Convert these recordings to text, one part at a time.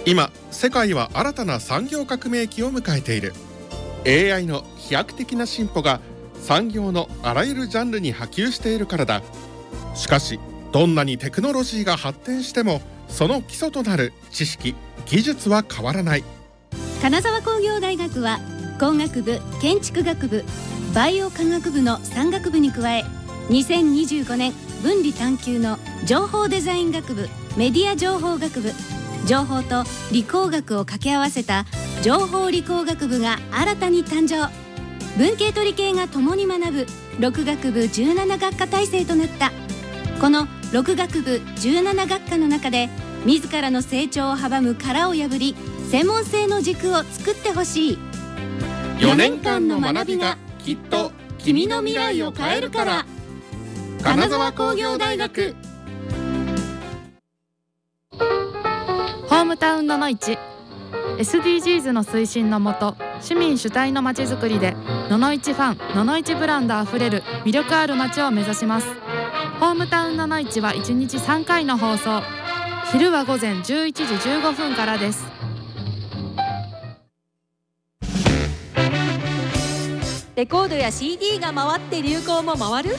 今世界は新たな産業革命期を迎えている。 AI の飛躍的な進歩が産業のあらゆるジャンルに波及しているからだ。しかしどんなにテクノロジーが発展してもその基礎となる知識・技術は変わらない。 金沢工業大学は工学部、建築学部、バイオ科学部の3学部に加え、2025年分離探究の情報デザイン学部、メディア情報学部、情報と理工学を掛け合わせた情報理工学部が新たに誕生。文系と理系が共に学ぶ6学部17学科体制となった。この6学部17学科の中で自らの成長を阻む殻を破り、専門性の軸を作ってほしい。 4年間の学びがきっと君の未来を変えるから。金沢工業大学。 ホームタウンののいち SDGs の推進のもと、市民主体のまちづくりでののいちファン、ののいちブランドあふれる魅力ある街を目指します。ホームタウンののいちは1日3回の放送。昼は午前11時15分からです。 レコードや CD が回って流行も回る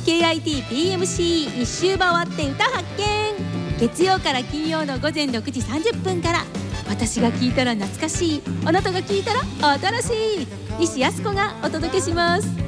KITPMC 一周回って歌発見。月曜から金曜の午前6時30分から。私が聞いたら懐かしい、あなたが聞いたら新しい、西靖子がお届けします。